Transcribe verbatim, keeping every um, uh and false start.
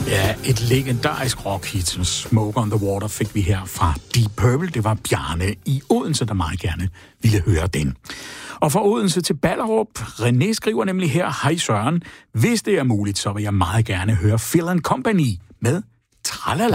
Ja, et legendarisk rockhit, som Smoke on the Water, fik vi her fra Deep Purple. Det var Bjarne i Odense, der meget gerne ville høre den. Og fra Odense til Ballerup, René skriver nemlig her, hej Søren, hvis det er muligt, så vil jeg meget gerne høre Phil and Company med Tralala.